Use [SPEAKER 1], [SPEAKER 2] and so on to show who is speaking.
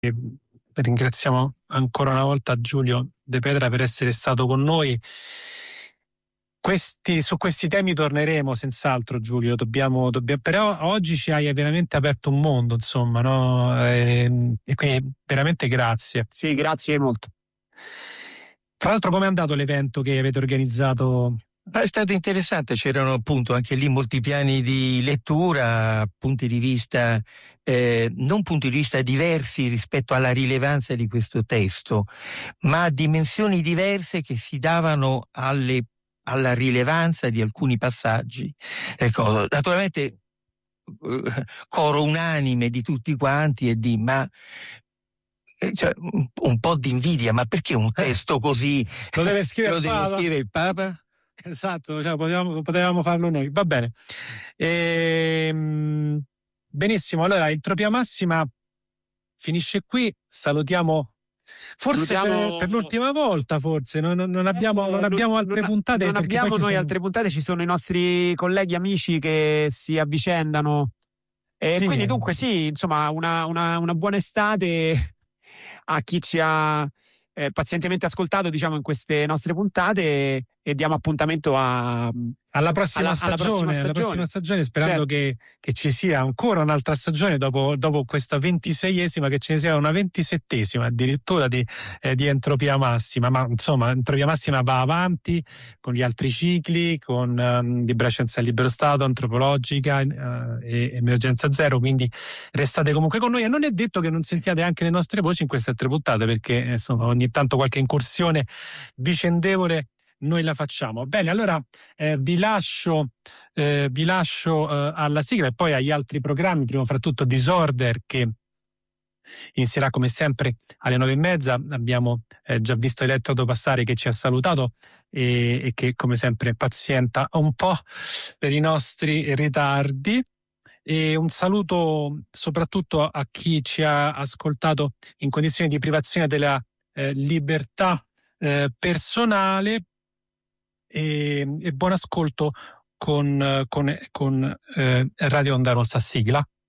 [SPEAKER 1] E ringraziamo ancora una volta Giulio De Petra per essere stato con noi. Su questi temi torneremo senz'altro, Giulio. Però oggi ci hai veramente aperto un mondo, insomma, no? E quindi veramente grazie.
[SPEAKER 2] Sì, grazie molto.
[SPEAKER 1] Tra l'altro, com'è andato l'evento che avete organizzato?
[SPEAKER 3] È stato interessante, c'erano appunto anche lì molti piani di lettura, punti di vista, non punti di vista diversi rispetto alla rilevanza di questo testo, ma dimensioni diverse che si davano alla rilevanza di alcuni passaggi. Ecco, naturalmente coro unanime di tutti quanti e cioè, un po' di invidia, ma perché un testo così
[SPEAKER 1] lo deve scrivere
[SPEAKER 3] il Papa?
[SPEAKER 1] Esatto, cioè potevamo farlo noi. Va bene. Benissimo, allora Entropia Massima finisce qui. Salutiamo. Forse per l'ultima volta, forse non abbiamo altre puntate.
[SPEAKER 2] Non abbiamo noi altre puntate, ci sono i nostri colleghi amici che si avvicendano. Sì. Quindi dunque sì, insomma, una buona estate a chi ci ha pazientemente ascoltato, diciamo, in queste nostre puntate, e diamo appuntamento alla prossima stagione,
[SPEAKER 1] sperando che ci sia ancora un'altra stagione dopo questa 26esima, che ce ne sia una 27esima addirittura di Entropia Massima. Ma insomma, Entropia Massima va avanti con gli altri cicli, con Libera Scienza e Libero Stato, Antropologica e Emergenza Zero, quindi restate comunque con noi, e non è detto che non sentiate anche le nostre voci in queste altre puntate, perché insomma ogni tanto qualche incursione vicendevole noi la facciamo. Bene, allora vi lascio alla sigla e poi agli altri programmi, prima fra tutto Disorder, che inizierà come sempre alle 9:30. Abbiamo già visto Elettrodo passare, che ci ha salutato e che come sempre pazienta un po' per i nostri ritardi. E un saluto soprattutto a chi ci ha ascoltato in condizioni di privazione della libertà personale, e buon ascolto con Radio Onda Rossa. Sigla.